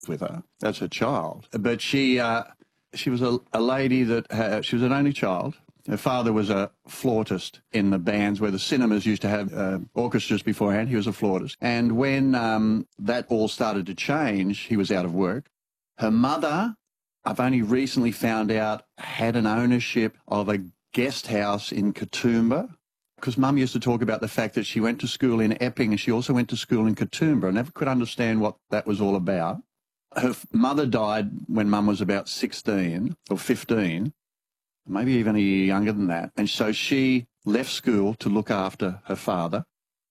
with her as her child. But she was a lady that she was an only child. Her father was a flautist in the bands where the cinemas used to have orchestras beforehand. He was a flautist. And when that all started to change, he was out of work. Her mother, I've only recently found out, had an ownership of a guest house in Katoomba, because Mum used to talk about the fact that she went to school in Epping and she also went to school in Katoomba. I never could understand what that was all about. Her mother died when Mum was about 16 or 15, maybe even a year younger than that. And so she left school to look after her father.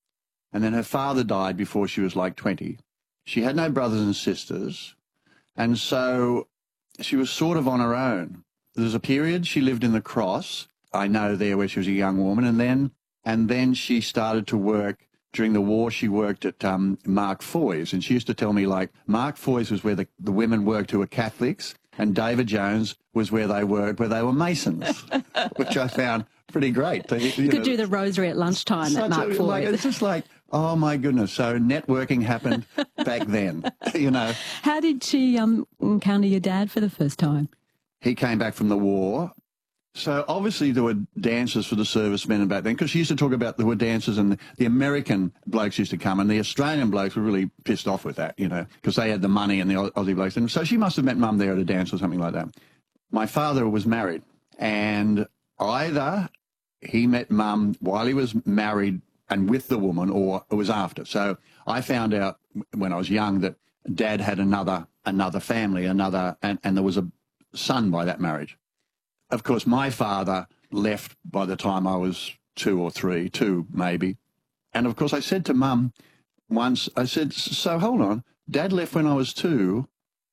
And then her father died before she was like 20. She had no brothers and sisters. And so she was sort of on her own. There's a period she lived in the Cross, I know there, where she was a young woman. And then she started to work. During the war, she worked at Mark Foy's. And she used to tell me, like, Mark Foy's was where the women worked who were Catholics, and David Jones was where they worked, where they were Masons, which I found pretty great. You could do the rosary at lunchtime at Mark Foy's. It's just like, oh, my goodness. So networking happened back then, you know. How did she encounter your dad for the first time? He came back from the war. So obviously there were dancers for the servicemen back then, because she used to talk about there were dancers, and the American blokes used to come, and the Australian blokes were really pissed off with that, you know, because they had the money and the Aussie blokes. And so she must have met Mum there at a dance or something like that. My father was married, and either he met Mum while he was married and with the woman, or it was after. So I found out when I was young that Dad had another family, and there was a son by that marriage. Of course, my father left by the time I was 2 or 3, 2 maybe. And of course, I said to Mum once, I said, so hold on, Dad left when I was 2.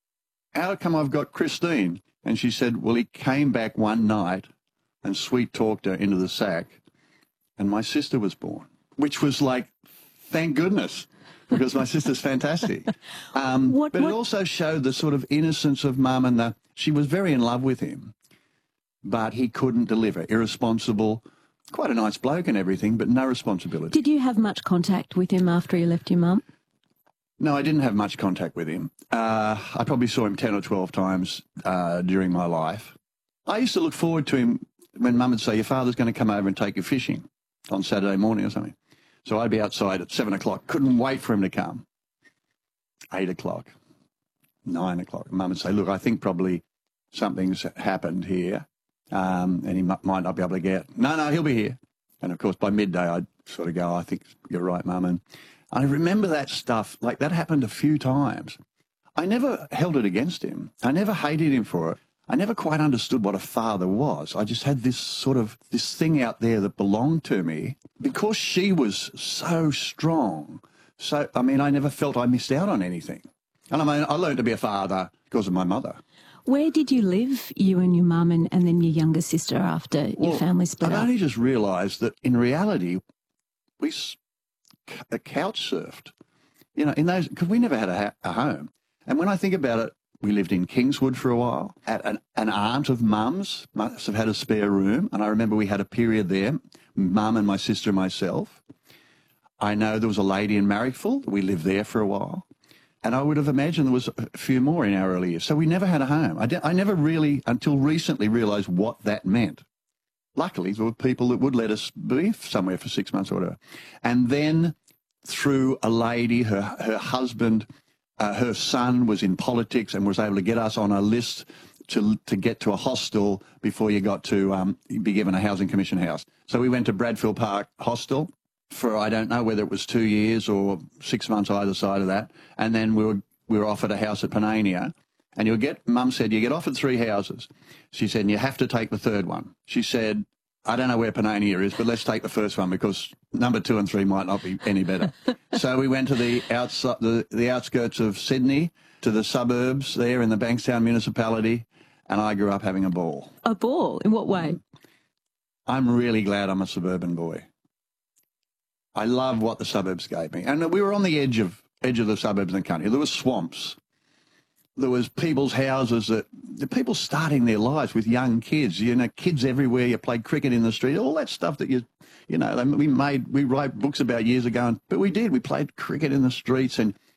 How come I've got Christine? And she said, well, he came back one night and sweet talked her into the sack, and my sister was born, which was like, thank goodness, because my sister's fantastic. But it also showed the sort of innocence of Mum, and she was very in love with him. But he couldn't deliver, irresponsible, quite a nice bloke and everything, but no responsibility. Did you have much contact with him after you left your mum? No, I didn't have much contact with him. I probably saw him 10 or 12 times during my life. I used to look forward to him when Mum would say, your father's going to come over and take you fishing on Saturday morning or something. So I'd be outside at 7 o'clock, couldn't wait for him to come. 8 o'clock, 9 o'clock. Mum would say, look, I think probably something's happened here. And he might not be able to get. No, he'll be here. And of course, by midday, I'd sort of go, I think you're right, Mum. And I remember that stuff, like that happened a few times. I never held it against him. I never hated him for it. I never quite understood what a father was. I just had this thing out there that belonged to me because she was so strong. So, I mean, I never felt I missed out on anything. And I mean, I learned to be a father because of my mother. Where did you live, you and your mum and then your younger sister, after your family split up? I've only just realised that in reality, we couch surfed, you know, in those, because we never had a home. And when I think about it, we lived in Kingswood for a while. An aunt of Mum's must have had a spare room, and I remember we had a period there, Mum and my sister and myself. I know there was a lady in Marrickville. We lived there for a while. And I would have imagined there was a few more in our early years. So we never had a home. I never really, until recently, realised what that meant. Luckily, there were people that would let us be somewhere for 6 months or whatever. And then through a lady, her husband, her son was in politics and was able to get us on a list to get to a hostel before you got to be given a Housing Commission house. So we went to Bradfield Park Hostel for, I don't know whether it was 2 years or 6 months either side of that. And then we were offered a house at Panania. And Mum said, you get offered 3 houses. She said, and you have to take the third one. She said, I don't know where Panania is, but let's take the first one because number 2 and 3 might not be any better. So we went to the outskirts of Sydney, to the suburbs there in the Bankstown municipality, and I grew up having a ball. A ball? In what way? I'm really glad I'm a suburban boy. I love what the suburbs gave me. And we were on the edge of the suburbs in the country. There were swamps. There was people's houses the people starting their lives with young kids, you know, kids everywhere. You played cricket in the street, all that stuff that we write books about years ago. But we did. We played cricket in the streets, and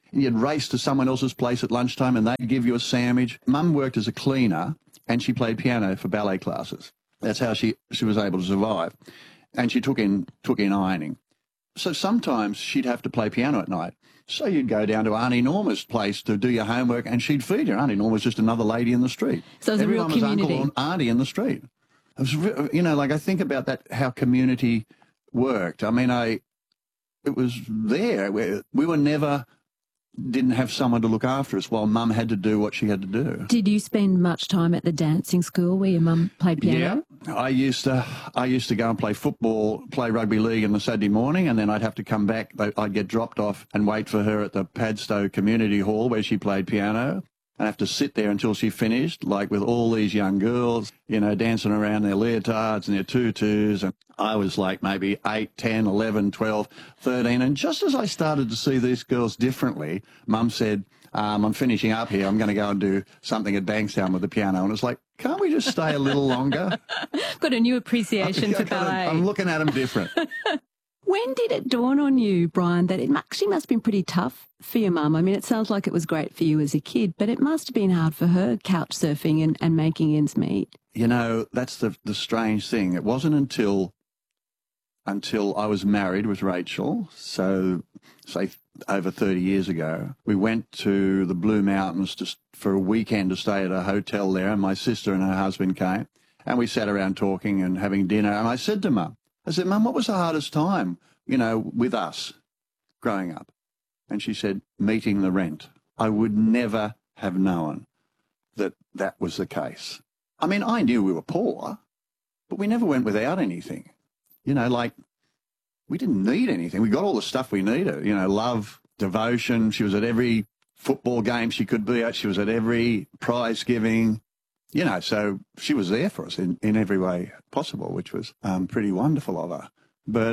and you'd race to someone else's place at lunchtime and they'd give you a sandwich. Mum worked as a cleaner and she played piano for ballet classes. That's how she was able to survive. And she took in ironing. So sometimes she'd have to play piano at night. So you'd go down to Auntie Norma's place to do your homework and she'd feed you. Auntie Norma was just another lady in the street. So it was Everyone a real community. was uncle and auntie in the street. It was, I think about that, how community worked. I mean, it was there. We were never, didn't have someone to look after us while Mum had to do what she had to do. Did you spend much time at the dancing school where your mum played piano? Yeah, I used to go and play football, play rugby league on the Saturday morning, and then I'd have to come back. I'd get dropped off and wait for her at the Padstow Community Hall where she played piano. I'd have to sit there until she finished, like with all these young girls, dancing around their leotards and their tutus. And I was like maybe 8, 10, 11, 12, 13. And just as I started to see these girls differently, Mum said, I'm finishing up here. I'm going to go and do something at Bankstown with the piano. And it's like, can't we just stay a little longer? Got a new appreciation for ballet. I'm looking at them different. When did it dawn on you, Brian, that it actually must have been pretty tough for your mum? I mean, it sounds like it was great for you as a kid, but it must have been hard for her, couch surfing and making ends meet. That's the strange thing. It wasn't until I was married with Rachel, so say over 30 years ago, we went to the Blue Mountains for a weekend to stay at a hotel there, and my sister and her husband came, and we sat around talking and having dinner, and I said to Mum, Mum, what was the hardest time, with us growing up? And she said, meeting the rent. I would never have known that was the case. I mean, I knew we were poor, but we never went without anything. We didn't need anything. We got all the stuff we needed, love, devotion. She was at every football game she could be at. She was at every prize giving. So she was there for us in every way possible, which was pretty wonderful of her. But,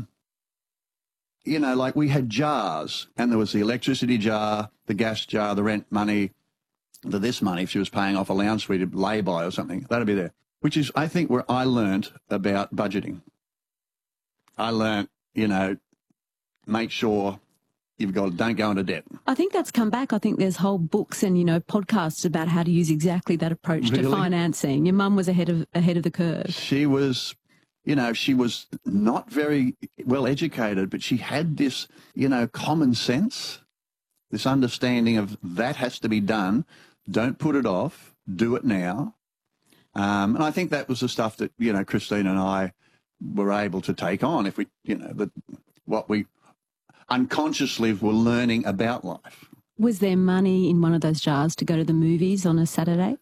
we had jars, and there was the electricity jar, the gas jar, the rent money, this money, if she was paying off a lounge suite, lay-by or something, that'd be there, which is, I think, where I learnt about budgeting. I learnt, make sure don't go into debt. I think that's come back. I think there's whole books and, podcasts about how to use exactly that approach to financing. Your mum was ahead of the curve. She was, she was not very well educated, but she had this, common sense, this understanding of that has to be done. Don't put it off. Do it now. And I think that was the stuff that, Christine and I were able to take on if we, what we unconsciously were learning about life. Was there money in one of those jars to go to the movies on a Saturday?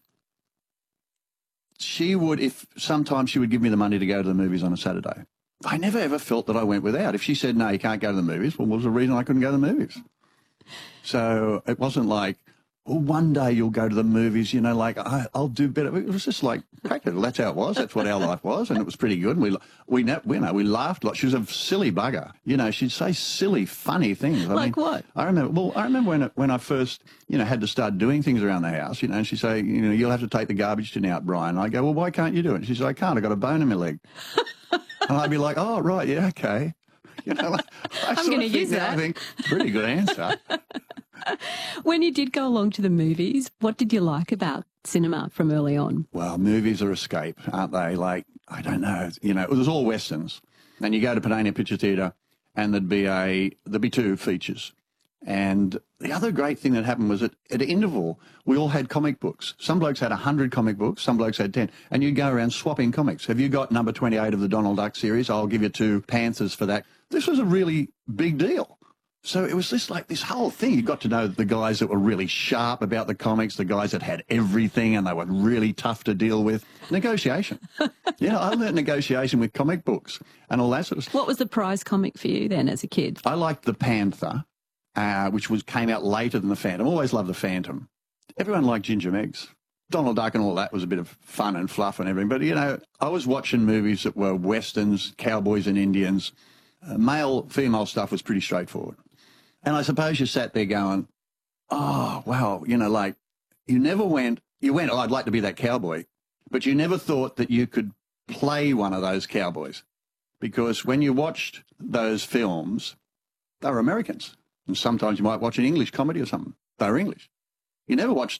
She would, sometimes she would give me the money to go to the movies on a Saturday. I never ever felt that I went without. If she said, no, you can't go to the movies, well, what was the reason I couldn't go to the movies? So it wasn't like, well, one day you'll go to the movies, I'll do better. It was just like practical. That's how it was. That's what our life was. And it was pretty good. And we laughed a lot. She was a silly bugger. She'd say silly, funny things. What? I remember when I first, had to start doing things around the house, and she'd say, you'll have to take the garbage tin out, Brian. I go, well, why can't you do it? And she said, I can't. I've got a bone in my leg. And I'd be like, oh, right, yeah, okay. I'm going to use that. I think, pretty good answer. When you did go along to the movies, what did you like about cinema from early on? Well, movies are escape, aren't they? Like, I don't know, it was all Westerns. And you go to Penania Picture Theatre and there'd be 2 features. And the other great thing that happened was that at interval, we all had comic books. Some blokes had 100 comic books, some blokes had 10. And you'd go around swapping comics. Have you got number 28 of the Donald Duck series? I'll give you 2 Panthers for that. This was a really big deal. So it was just like this whole thing. You got to know the guys that were really sharp about the comics, the guys that had everything and they were really tough to deal with. Negotiation. I learned negotiation with comic books and all that sort of stuff. What was the prize comic for you then as a kid? I liked the Panther, which came out later than the Phantom. Always loved the Phantom. Everyone liked Ginger Meggs. Donald Duck and all that was a bit of fun and fluff and everything. But, I was watching movies that were Westerns, cowboys and Indians. Male, female stuff was pretty straightforward. And I suppose you sat there going, oh, wow, you never went, oh, I'd like to be that cowboy. But you never thought that you could play one of those cowboys. Because when you watched those films, they were Americans. And sometimes you might watch an English comedy or something. They're English. You never watch